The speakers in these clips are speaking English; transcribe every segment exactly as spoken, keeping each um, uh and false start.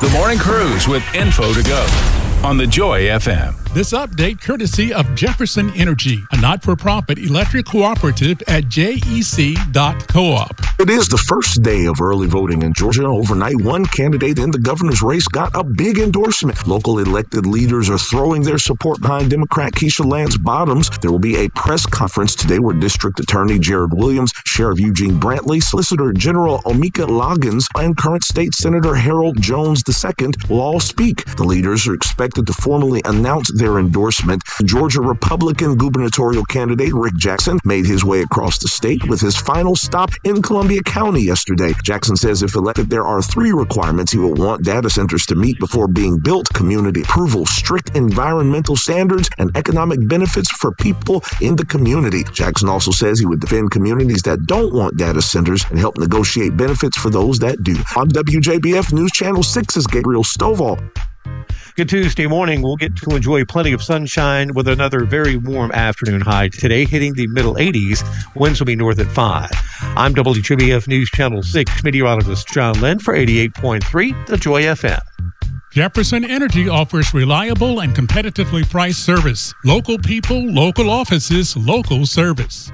The Morning Cruise with info to go on the Joy F M. This update courtesy of Jefferson Energy, a not-for-profit electric cooperative at J E C dot coop. It is the first day of early voting in Georgia. Overnight, one candidate in the governor's race got a big endorsement. Local elected leaders are throwing their support behind Democrat Keisha Lance Bottoms. There will be a press conference today where District Attorney Jared Williams, Sheriff Eugene Brantley, Solicitor General Omika Loggins, and current State Senator Harold Jones the Second will all speak. The leaders are expected to formally announce their endorsement. Georgia Republican gubernatorial candidate Rick Jackson made his way across the state with his final stop in Columbia County yesterday. Jackson says if elected, there are three requirements he will want data centers to meet before being built: community approval, strict environmental standards, and economic benefits for people in the community. Jackson also says he would defend communities that don't want data centers and help negotiate benefits for those that do. On W J B F News Channel six is Gabriel Stovall. Good Tuesday morning. We'll get to enjoy plenty of sunshine with another very warm afternoon high today, hitting the middle eighties. Winds will be north at five. I'm W J B F News Channel six meteorologist John Lynn for eighty-eight point three, the Joy F M. Jefferson Energy offers reliable and competitively priced service. Local people, local offices, local service.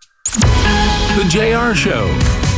The J R Show.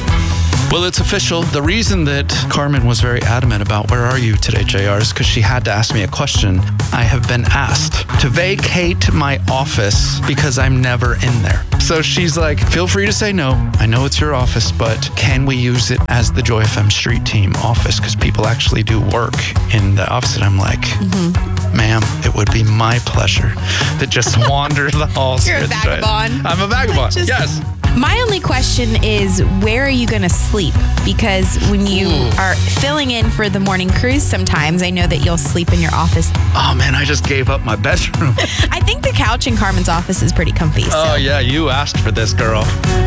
Well, it's official. The reason that Carmen was very adamant about where are you today, J R, is because she had to ask me a question. I have been asked to vacate my office because I'm never in there. So she's like, feel free to say no. I know it's your office, but can we use it as the Joy F M Street Team office? Because people actually do work in the office. And I'm like, mm-hmm. ma'am, it would be my pleasure to just wander the halls. You're a vagabond. I'm a vagabond, just, yes. My only question is, where are you going to sleep? Because when you Ooh. are filling in for the morning cruise, sometimes I know that you'll sleep in your office. Oh, man, I just gave up my bedroom. I think the couch in Carmen's office is pretty comfy. So. Oh, yeah, you asked for this, girl.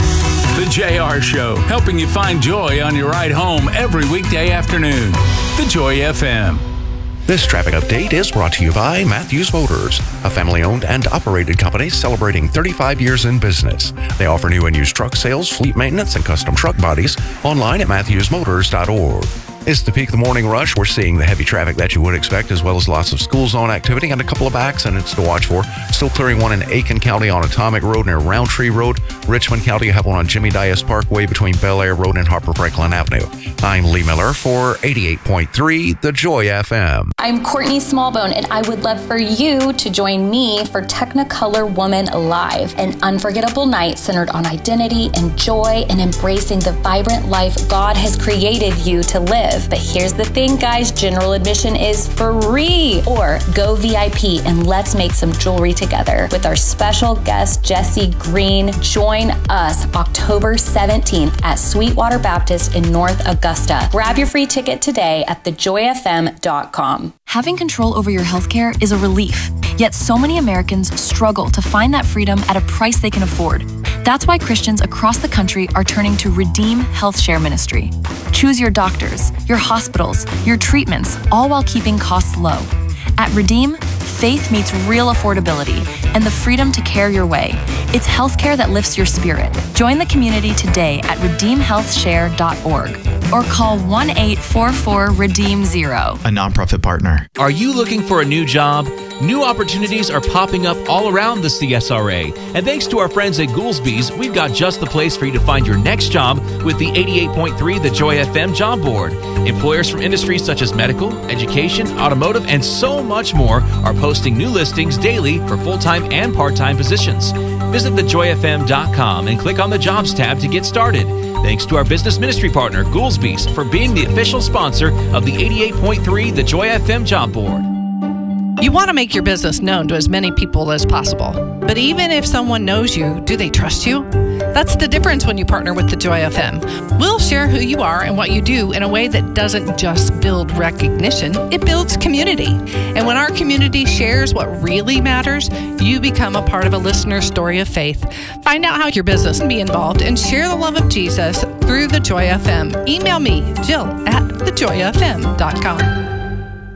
The J R Show, helping you find joy on your ride home every weekday afternoon. The Joy F M. This traffic update is brought to you by Matthews Motors, a family-owned and operated company celebrating thirty-five years in business. They offer new and used truck sales, fleet maintenance, and custom truck bodies online at matthews motors dot org. It's the peak of the morning rush. We're seeing the heavy traffic that you would expect, as well as lots of school zone activity and a couple of accidents to watch for. Still clearing one in Aiken County on Atomic Road near Roundtree Road. Richmond County, you have one on Jimmy Dias Parkway between Bel Air Road and Harper Franklin Avenue. I'm Lee Miller for eighty-eight point three, The Joy F M. I'm Courtney Smallbone, and I would love for you to join me for Technicolor Woman Live, an unforgettable night centered on identity and joy and embracing the vibrant life God has created you to live. But here's the thing, guys, general admission is free. Or go V I P and let's make some jewelry together with our special guest, Jesse Green. Join us October seventeenth at Sweetwater Baptist in North Augusta. Grab your free ticket today at the joy f m dot com. Having control over your healthcare is a relief, yet so many Americans struggle to find that freedom at a price they can afford. That's why Christians across the country are turning to Redeem Health Share Ministry. Choose your doctors, your hospitals, your treatments, all while keeping costs low. At Redeem, faith meets real affordability and the freedom to care your way. It's healthcare that lifts your spirit. Join the community today at redeem health share dot org or call one eight four four redeem zero. A nonprofit partner. Are you looking for a new job? New opportunities are popping up all around the C S R A. And thanks to our friends at Goolsby's, we've got just the place for you to find your next job with the eighty-eight point three The Joy F M Job Board. Employers from industries such as medical, education, automotive, and so much more are posting new listings daily for full-time and part-time positions. Visit the joy f m dot com and click on the Jobs tab to get started. Thanks to our business ministry partner, Goolsby's, for being the official sponsor of the eighty-eight point three The Joy F M Job Board. You want to make your business known to as many people as possible. But even if someone knows you, do they trust you? That's the difference when you partner with the Joy F M. We'll share who you are and what you do in a way that doesn't just build recognition, it builds community. And when our community shares what really matters, you become a part of a listener's story of faith. Find out how your business can be involved and share the love of Jesus through the Joy F M. Email me, Jill, at the joy f m dot com.